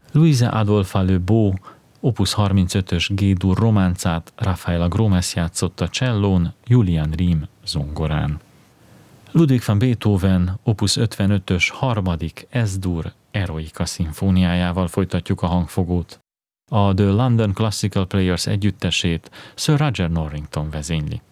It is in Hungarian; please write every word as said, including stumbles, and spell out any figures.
Luisa Adolfa Le Beau opus harmincötös G-dur románcát Rafaela Gromes játszotta csellón, Julian Riem zongorán. Ludwig van Beethoven opus ötvenötös harmadik S-dur Eroica szimfóniájával folytatjuk a hangfogót. A The London Classical Players együttesét Sir Roger Norrington vezényli.